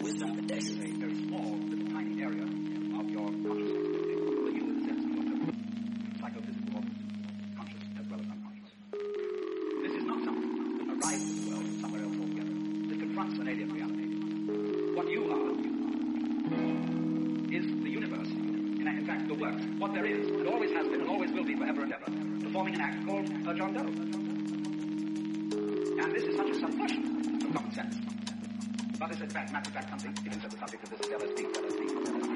wisdom protection. A very small, little tiny area of your consciousness. The you in the sense of your psychophysical conscious as well as unconscious. This is not something that arrives in the world somewhere else altogether. It confronts an alien reality. What you are is the universe. In fact, the work, what there is, and always has been, and always will be forever and ever, performing an act called John Doe. And this is such a subversion of common sense. But it's, in fact, matter of fact, something, even so the subject of this is LSD.